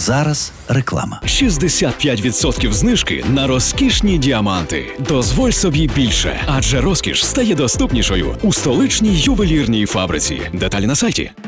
зараз реклама. 65% знижки на розкішні діаманти. Дозволь собі більше, адже розкіш стає доступнішою у столичній ювелірній фабриці. Деталі на сайті.